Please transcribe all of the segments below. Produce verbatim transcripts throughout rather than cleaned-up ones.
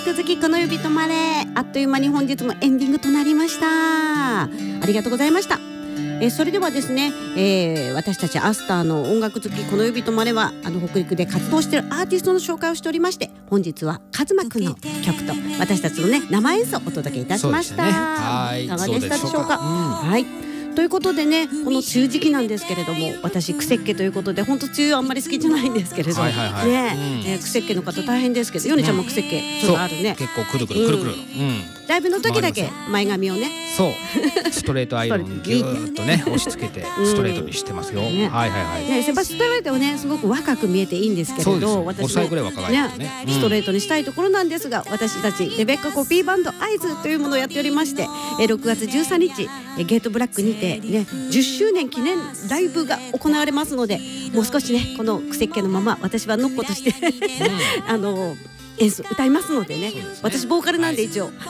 く好きこの指止まれ。あっという間に本日もエンディングとなりました。ありがとうございました。えー、それではですね、えー、私たちアスターの音楽好きこの指止まれはあの北陸で活動しているアーティストの紹介をしておりまして、本日はカズマくんの曲と私たちのね生演奏をお届けいたしました。ね、はいいかがでしたでしょうか。うか、うん、はいということでね、この梅雨時期なんですけれども、私クセッケということで本当梅雨あんまり好きじゃないんですけれど、はいはいはい、ね、うんえー、クセッケの方大変ですけど、ヨネちゃんもクセッケそうあるね。 結構くるくるくるくる、うんうん、 ライブの時だけ前髪をね、 そうストレートアイロンギューッとね押し付けてストレートにしてますよ、うんね、はいはいはい、 ね、セバストレートはねすごく若く見えていいんですけれど、 私もごさいぐらい若返ってね、 ストレートにしたいところなんですが、私たちレベッカコピーバンドアイズというものをやっておりまして、ろくがつじゅうさんにちゲートブラックにてねじゅっしゅうねん記念ライブが行われますので、もう少しねこのクセッケのまま私はノッコとして、うん、あの演奏歌いますのでね、私ボーカルなんで一応、はい、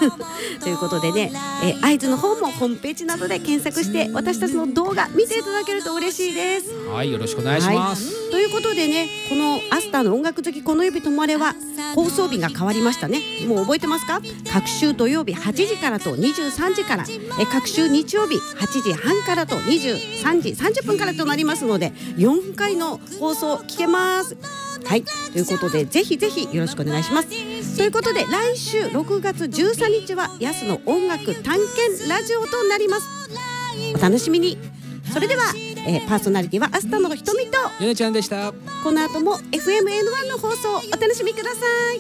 ということでね、えー、アイズの方もホームページなどで検索して私たちの動画見ていただけると嬉しいです。 はい、よろしくお願いします、 はい、ということでね、このアスターの音楽好きこの指止まれは放送日が変わりましたね。もう覚えてますか？各週土曜日はちじからとにじゅうさんじから、え各週日曜日はちじはんからとにじゅうさんじさんじゅっぷんからとなりますので、よんかいの放送聞けます。はい、ということでぜひぜひよろしくお願いします。ということで来週ろくがつじゅうさんにちはヤスの音楽探検ラジオとなります。お楽しみに。それでは、えー、パーソナリティはアスタのひとみとヨネちゃんでした。 この後も エフエムエヌワン の放送お楽しみください。